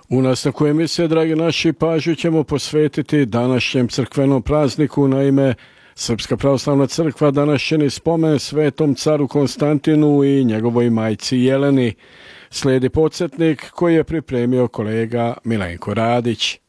U nastavku emisije, dragi naši, pažnju ćemo posvetiti današnjem crkvenom prazniku. Naime, Srpska pravoslavna crkva danas čini spomen svetom caru Konstantinu i njegovoj majci Jeleni. Slijedi podsjetnik koji je pripremio kolega Milenko Radić.